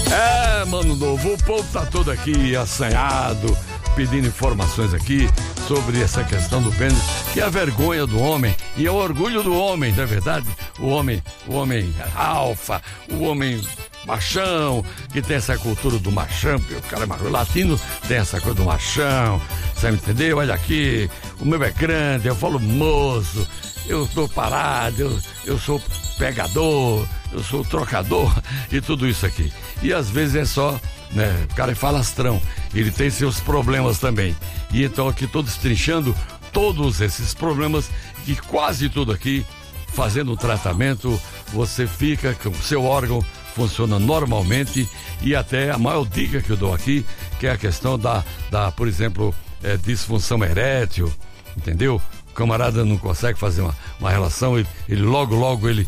Mano Novo, o povo tá todo aqui assanhado, pedindo informações aqui sobre essa questão do pênis, que é a vergonha do homem e é o orgulho do homem, não é verdade? O homem alfa, o homem machão, que tem essa cultura do machão, porque o cara o latino tem essa coisa do machão, você me entendeu? Olha aqui, o meu é grande, eu falo moço, eu tô parado, eu sou pegador, eu sou trocador e tudo isso aqui. E às vezes é só, né, o cara é falastrão, ele tem seus problemas também. E então aqui todos trinchando todos esses problemas, que quase tudo aqui, fazendo o tratamento, você fica com o seu órgão funciona normalmente. E até a maior dica que eu dou aqui, que é a questão da por exemplo, disfunção erétil, entendeu? O camarada não consegue fazer uma relação, ele logo ele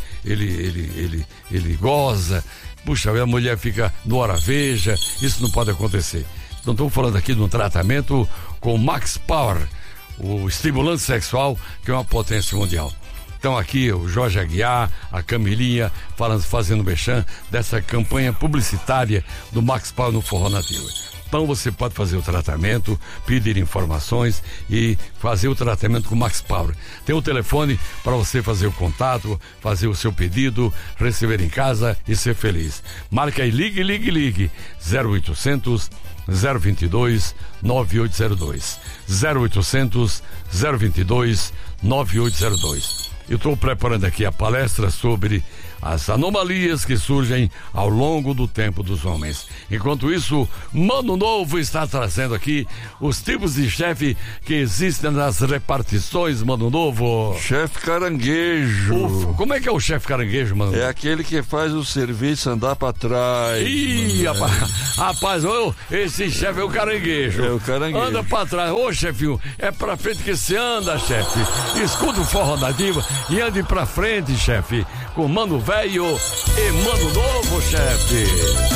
goza, puxa, a mulher fica no hora veja, isso não pode acontecer. Então estamos falando aqui de um tratamento com Max Power, o estimulante sexual, que é uma potência mundial. Então aqui o Jorge Aguiar, a Camilinha, fazendo mexã dessa campanha publicitária do Max Power no Forró Nativo. Então você pode fazer o tratamento, pedir informações e fazer o tratamento com o Max Power. Tem o telefone para você fazer o contato, fazer o seu pedido, receber em casa e ser feliz. Marca aí, ligue. 0800 022 9802. 0800 022 9802. Eu estou preparando aqui a palestra sobre as anomalias que surgem ao longo do tempo dos homens. Enquanto isso, Mano Novo está trazendo aqui os tipos de chefe que existem nas repartições, Mano Novo. Chefe caranguejo. Como é que é o chefe caranguejo, Mano? É aquele que faz o serviço andar pra trás. Ih, rapaz, esse chefe é o caranguejo. É o caranguejo. Anda pra trás. Ô, chefinho, é pra frente que se anda, chefe. Escuta o Forró Nativo e ande pra frente, chefe. Com Mano Velho e Mano Novo, chefe.